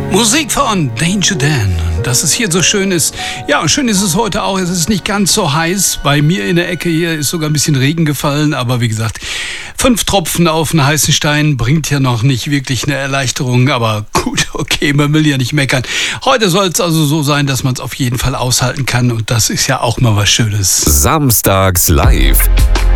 Musik von Danger Dan. Dass es hier so schön ist. Ja, schön ist es heute auch. Es ist nicht ganz so heiß. Bei mir in der Ecke hier ist sogar ein bisschen Regen gefallen. Aber wie gesagt, 5 Tropfen auf einen heißen Stein bringt ja noch nicht wirklich eine Erleichterung. Aber gut, okay, man will ja nicht meckern. Heute soll es also so sein, dass man es auf jeden Fall aushalten kann. Und das ist ja auch mal was Schönes. Samstags live.